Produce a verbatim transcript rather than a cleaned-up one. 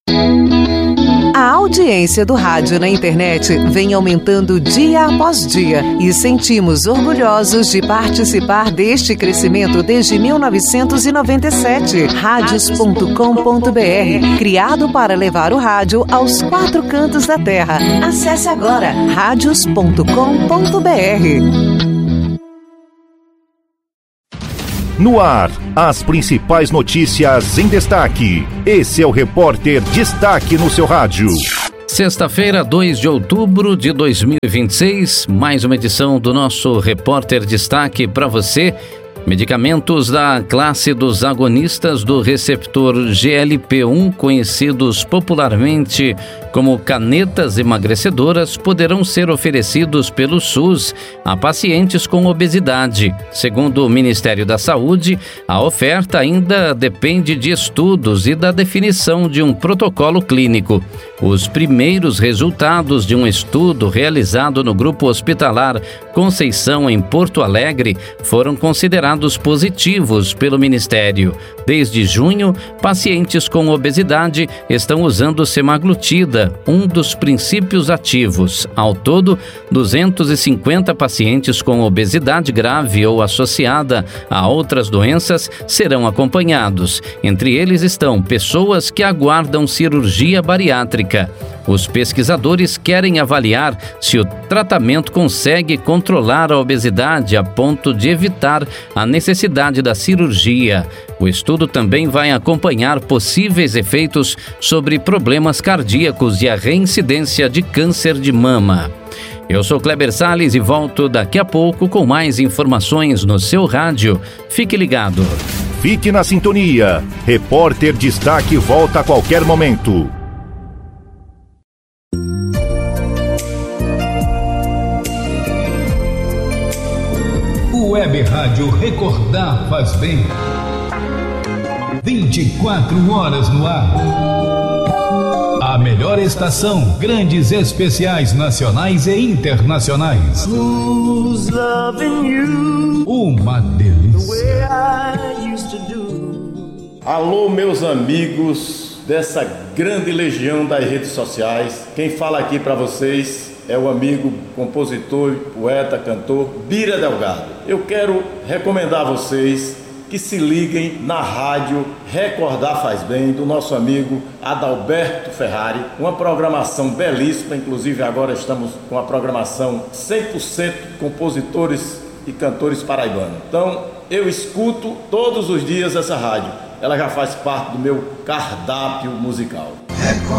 A audiência do rádio na internet vem aumentando dia após dia e sentimos orgulhosos de participar deste crescimento desde mil novecentos e noventa e sete. Rádios ponto com ponto b r, criado para levar o rádio aos quatro cantos da terra. Acesse agora rádios ponto com ponto b r. No ar, as principais notícias em destaque. Esse é o Repórter Destaque no seu rádio. Sexta-feira, dois de outubro de dois mil e vinte e seis, mais uma edição do nosso Repórter Destaque para você. Medicamentos da classe dos agonistas do receptor G L P um, conhecidos popularmente como canetas emagrecedoras, poderão ser oferecidos pelo SUS a pacientes com obesidade. Segundo o Ministério da Saúde, a oferta ainda depende de estudos e da definição de um protocolo clínico. Os primeiros resultados de um estudo realizado no Grupo Hospitalar Conceição, em Porto Alegre, foram considerados positivos pelo Ministério. Desde junho, pacientes com obesidade estão usando semaglutida, um dos princípios ativos. Ao todo, duzentos e cinquenta pacientes com obesidade grave ou associada a outras doenças serão acompanhados. Entre eles estão pessoas que aguardam cirurgia bariátrica. Os pesquisadores querem avaliar se o tratamento consegue controlar a obesidade a ponto de evitar a necessidade da cirurgia. O estudo também vai acompanhar possíveis efeitos sobre problemas cardíacos e a reincidência de câncer de mama. Eu sou Kleber Salles e volto daqui a pouco com mais informações no seu rádio. Fique ligado. Fique na sintonia. Repórter Destaque volta a qualquer momento. Web Rádio Recordar faz bem. vinte e quatro horas no ar. A melhor estação, grandes especiais nacionais e internacionais. Who's loving you? Uma delícia. The way I used to do. Alô, meus amigos dessa grande legião das redes sociais. Quem fala aqui para vocês é o amigo, compositor, poeta, cantor Bira Delgado. Eu quero recomendar a vocês que se liguem na rádio Recordar Faz Bem, do nosso amigo Adalberto Ferrari. Uma programação belíssima, inclusive agora estamos com a programação cem por cento compositores e cantores paraibanos. Então, eu escuto todos os dias essa rádio. Ela já faz parte do meu cardápio musical.